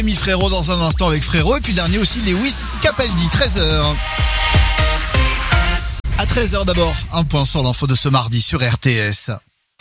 Rémi Frérot dans un instant avec Frérot. Et puis dernier aussi, Lewis Capaldi, 13h. À 13h d'abord, un point sur l'info de ce mardi sur RTS.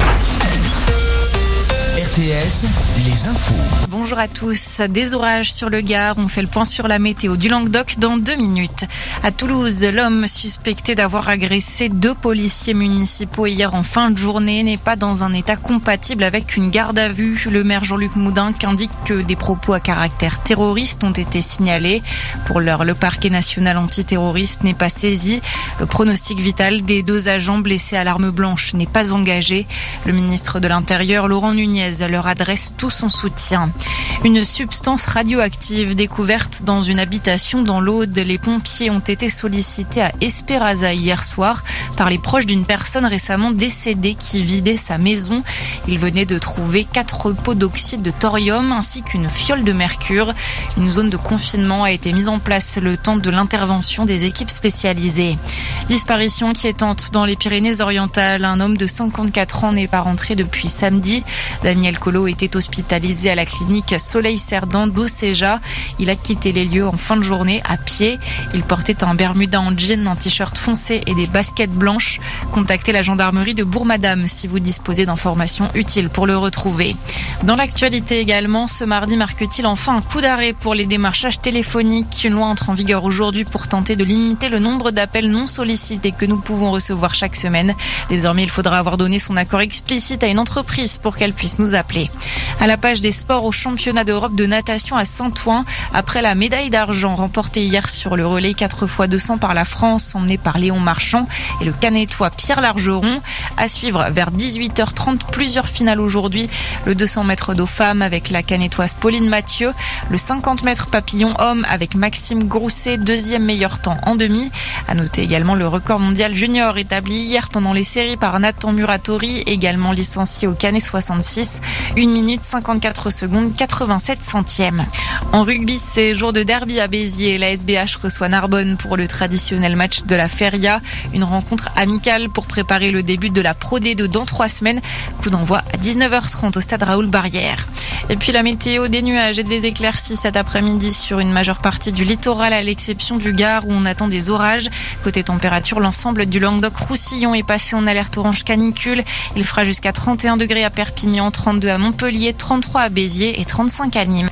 RTS, les infos. Bonjour à tous. Des orages sur le Gard. On fait le point sur la météo du Languedoc dans 2 minutes. À Toulouse, l'homme suspecté d'avoir agressé 2 policiers municipaux hier en fin de journée n'est pas dans un état compatible avec une garde à vue. Le maire Jean-Luc Moudinque indique que des propos à caractère terroriste ont été signalés. Pour l'heure, le parquet national antiterroriste n'est pas saisi. Le pronostic vital des 2 agents blessés à l'arme blanche n'est pas engagé. Le ministre de l'Intérieur, Laurent Nunez, leur adresse tout son soutien. Une substance radioactive découverte dans une habitation dans l'Aude. Les pompiers ont été sollicités à Espéraza hier soir par les proches d'une personne récemment décédée qui vidait sa maison. Ils venaient de trouver 4 pots d'oxyde de thorium ainsi qu'une fiole de mercure. Une zone de confinement a été mise en place le temps de l'intervention des équipes spécialisées. Disparition inquiétante dans les Pyrénées-Orientales. Un homme de 54 ans n'est pas rentré depuis samedi. Daniel Collot était hospitalisé à la clinique Soleil-Cerdan d'Océja. Il a quitté les lieux en fin de journée à pied. Il portait un bermuda en jean, un t-shirt foncé et des baskets blanches. Contactez la gendarmerie de Bourg-Madame si vous disposez d'informations utiles pour le retrouver. Dans l'actualité également, ce mardi marque-t-il enfin un coup d'arrêt pour les démarchages téléphoniques. Une loi entre en vigueur aujourd'hui pour tenter de limiter le nombre d'appels non sollicités que nous pouvons recevoir chaque semaine. Désormais, il faudra avoir donné son accord explicite à une entreprise pour qu'elle puisse nous appeler. À la page des sports au championnat d'Europe de natation à Saint-Ouen, après la médaille d'argent remportée hier sur le relais 4x200 par la France, emmenée par Léon Marchand et le Canétois Pierre Largeron. À suivre vers 18h30, plusieurs finales aujourd'hui. Le 200 mètres d'eau femme avec la Canétoise Pauline Mathieu. Le 50 mètres papillon homme avec Maxime Grousset, 2e meilleur temps en demi. À noter également le record mondial junior établi hier pendant les séries par Nathan Muratori, également licencié au Canet 66. 1 minute 54 secondes 87 centièmes. En rugby, c'est jour de derby à Béziers. La SBH reçoit Narbonne pour le traditionnel match de la Feria. Une rencontre amicale pour préparer le début de la Pro D2 dans 3 semaines. Coup d'envoi à 19h30 au stade Raoul-Barrière. Et puis la météo, des nuages et des éclaircies cet après-midi sur une majeure partie du littoral à l'exception du Gard où on attend des orages. Côté température, l'ensemble du Languedoc-Roussillon est passé en alerte orange canicule. Il fera jusqu'à 31 degrés à Perpignan, 32 à Montpellier, 33 à Béziers et 35 à Nîmes.